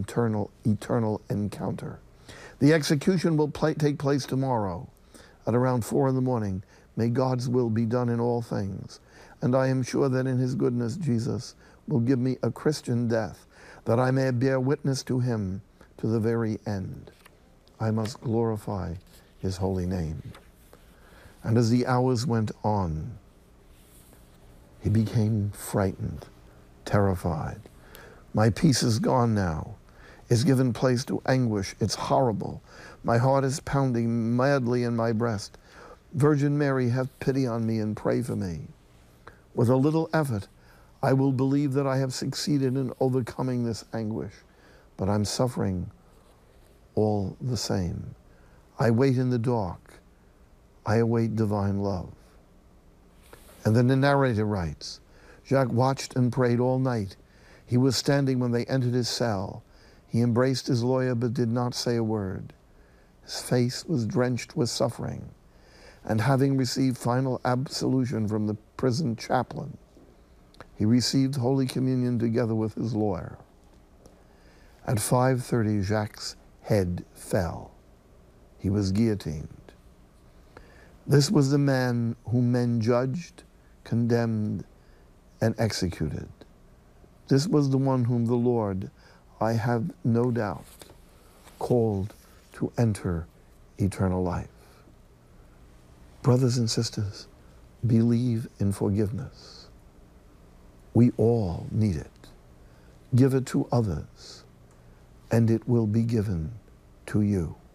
eternal encounter. The execution will take place tomorrow at around 4 in the morning. May God's will be done in all things. And I am sure that in his goodness, Jesus will give me a Christian death, that I may bear witness to him to the very end. I must glorify his holy name. And as the hours went on, he became frightened, terrified. My peace is gone now. It's given place to anguish. It's horrible. My heart is pounding madly in my breast. Virgin Mary, have pity on me and pray for me. With a little effort, I will believe that I have succeeded in overcoming this anguish, but I'm suffering all the same. I wait in the dark. I await divine love. And then the narrator writes, Jacques watched and prayed all night. He was standing when they entered his cell. He embraced his lawyer but did not say a word. His face was drenched with suffering. And having received final absolution from the prison chaplain, he received Holy Communion together with his lawyer. At 5:30, Jacques' head fell. He was guillotined. This was the man whom men judged, condemned, and executed. This was the one whom the Lord, I have no doubt, called to enter eternal life. Brothers and sisters, believe in forgiveness. We all need it. Give it to others, and it will be given to you.